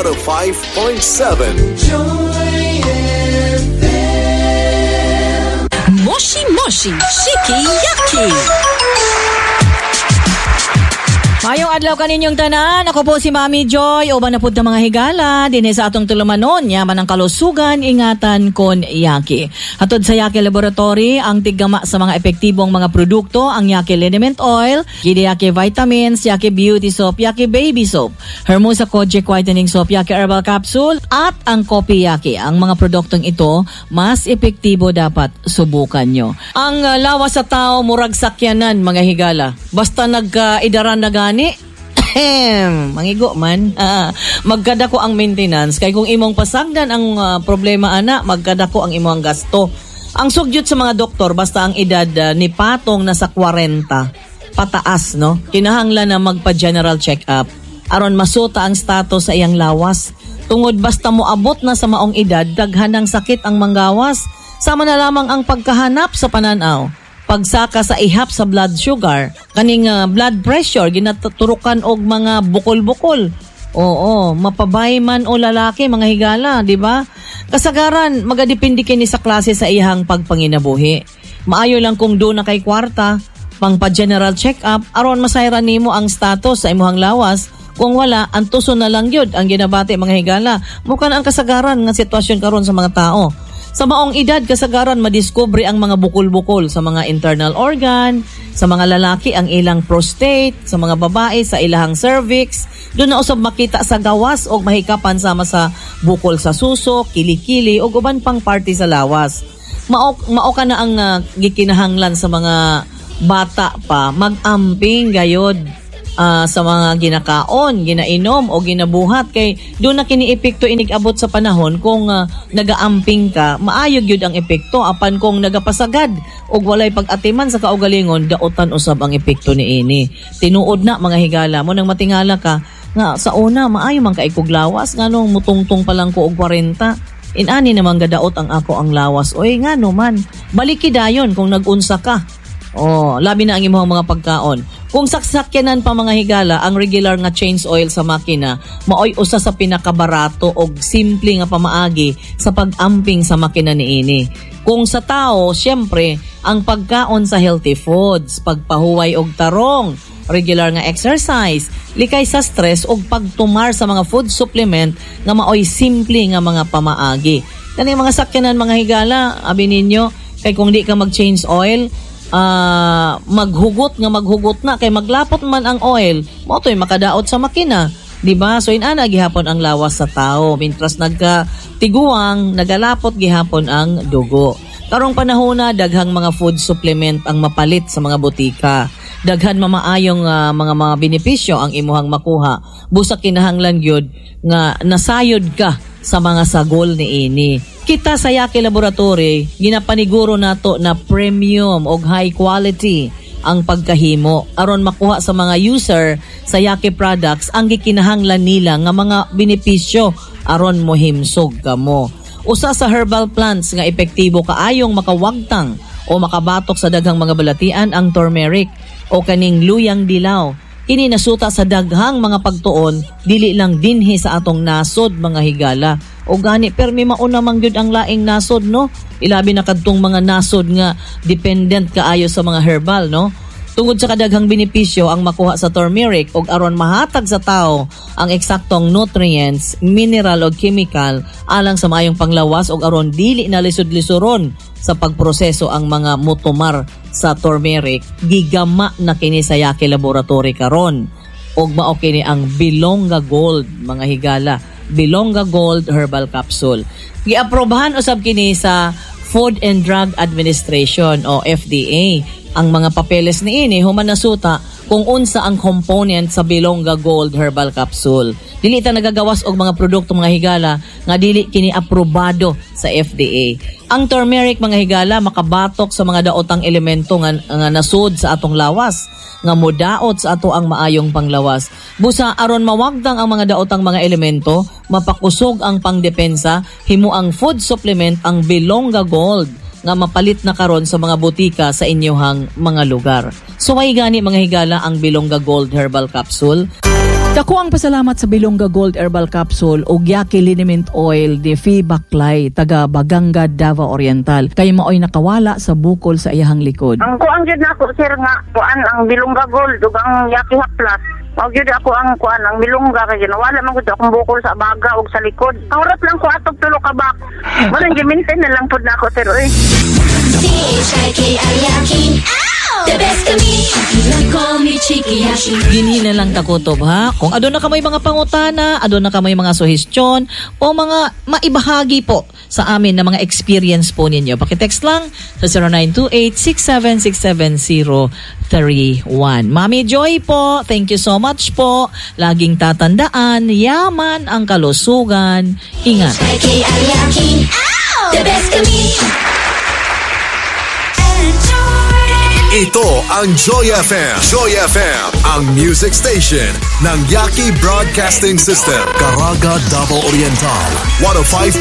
105.7. Moshi Moshi Shiki Yaki. Mayong adlaw kaninyong tanan, ako po si Mami Joy, uban na po ng mga higala, din sa atong tulumanon, yaman ang kalusugan, ingatan kon Yaki. Hatod sa Yaki Laboratory, ang tiggama sa mga epektibong mga produkto, ang Yaki Liniment Oil, Yaki Vitamins, Yaki Beauty Soap, Yaki Baby Soap, Hermosa Kojic Whitening Soap, Yaki Herbal Capsule, at ang Kopi Yaki. Ang mga produktong ito, mas epektibo dapat subukan nyo. Ang lawas sa tao, murag sakyanan, mga higala. Basta nag-idaran na mangigo man, magkadako ang maintenance kay kung imong pasagdan ang problema ana, magkadako ang imong gasto. Ang sugyot sa mga doktor basta ang edad ni patong nasa 40 pataas, no, kinahanglan na magpa-general check-up aron masuta ang status sa iyang lawas. Tungod basta moabot na sa maong edad, daghan ng sakit ang manggawas. Sama na lamang ang pagkahanap sa pananaw, pagsaka sa ihap sa blood sugar, kaning blood pressure, ginaturukan og mga bukol-bukol. Oo, mapabay man o lalaki, mga higala, di ba? Kasagaran, magadepende kini sa klase sa ihang pagpanginabuhi. Maayo lang kung doon na kay kwarta, pang pa-general check-up, aron masayran nimo ang status sa imuhang lawas. Kung wala, antuso na lang yun ang ginabati, mga higala. Mukan ang kasagaran nga sitwasyon karon sa mga tao. Sa maong edad, kasagaran madiskubre ang mga bukol-bukol sa mga internal organ, sa mga lalaki ang ilang prostate, sa mga babae sa ilahang cervix. Doon na usab makita sa gawas o mahikapan sama sa bukol sa suso, kilikili o uban pang parte sa lawas. Mao ka na ang gikinahanglan sa mga bata pa, mag-amping gayod sa mga ginakaon, ginainom o ginabuhat kay doon na kini epekto inig-abot sa panahon kung nagaamping ka, maayog yun ang epekto apan kung nagapasagad o walay pag-atiman sa kaugalingon, daotan usab ang epekto ni ini. Tinuod na, mga higala mo nang matingala ka nga sa una maayo man ka ikog lawas nganong mutungtong pa lang ko og 40. Inani naman gadaot ang ako ang lawas. Oy ngano man, baliki dayon kung nagunsa ka. Oh, labi na ang imong mga pagkaon. Kung saksakyanan pa, mga higala, ang regular nga change oil sa makina, maoy usa sa pinakabarato og simple nga pamaagi sa pag-amping sa makina niini. Kung sa tao, syempre, ang pagkaon sa healthy foods, pagpahuway og tarong, regular nga exercise, likay sa stress og pagtumar sa mga food supplement nga maoy simple nga mga pamaagi. Kani mga sakyanan, mga higala, abi ninyo, kay kung di ka mag-change oil, maghugot na kay maglapot man ang oil mo to'y makadaot sa makina, di ba? So inana gihapon ang lawas sa tao mintras nagkatiguang nagalapot gihapon ang dugo. Karong panahona daghang mga food supplement ang mapalit sa mga butika, daghan mamaayong mga benepisyo ang imuhang makuha, busa kinahanglan gyud nga nasayod ka sa mga sagol ni ini. Kita sa Yaki Laboratory, ginapaniguro nato na premium o high quality ang pagkahimo aron makuha sa mga user sa Yaki products ang gikinahanglan nila nga mga benepisyo aron mohimsog kamo. Usa sa herbal plants nga epektibo kaayong makawagtang o makabatok sa daghang mga balatian ang turmeric o kaning luyang dilaw. Kini nasuta sa daghang mga pagtuon, dili lang dinhi sa atong nasod, mga higala. O gani permi mauna man gyud ang laing nasod, no? Ilabi na kadtong mga nasod nga dependent kaayo sa mga herbal, no? Tungod sa kadaghang benepisyo ang makuha sa turmeric ug aron mahatag sa tao ang eksaktong nutrients, mineral ug chemical alang sa maayong panglawas ug aron dili na lisod-lisuron sa pagproseso ang mga mutumar sa turmeric, gigama na kini sa Yaki Laboratory karon. Ug mao kini ang Bilonga Gold, mga higala. Bilonga Gold Herbal Capsule. Giaprobahan usab kini sa Food and Drug Administration o FDA. Ang mga papeles niini human nasuta kung unsa ang component sa Bilonga Gold Herbal Capsule. Dili ta nagagawas og mga produkto, mga higala, nga dili kini aprobado sa FDA. Ang turmeric, mga higala, makabatok sa mga daotang elemento nga nasud sa atong lawas, nga modaot sa ato ang maayong panglawas. Busa aron mawagdang ang mga daotang mga elemento, mapakusog ang pangdepensa, himo ang food supplement ang Bilonga Gold nga mapalit na karon sa mga butika sa inyohang mga lugar. So ay gani, mga higala, ang Bilonga Gold Herbal Capsule. Dako ang pasalamat sa Bilongga Gold Herbal Capsule o Yaki Liniment Oil de Fi Baklay taga Baganga, Davao Oriental kay maoy nakawala sa bukol sa iyahang likod. Ang kuang jud nako sir nga kuan ang Bilongga Gold ug ang Yaki Haplas. Mao jud ako ang kuan ang Bilongga kay nawala man gud akong bukol sa baga ug sa likod. Kaurat lang ko atog tulo ka bak. Wala giminten na lang pud nako sir oy. The best kami, call me Chiki Hashi. Gini na lang takutob ha. Kung aduna ka may mga pangutana, aduna ka may mga suhestyon o mga maibahagi po sa amin na mga experience po ninyo. Pakitext lang sa 0928-6767031. Mami Joy po, thank you so much po. Laging tatandaan, yaman ang kalusugan. Ingat. The best kami. Ito ang Joy FM. Joy FM, ang music station ng Yaki Broadcasting System. Caraga, Davao Oriental. 105.9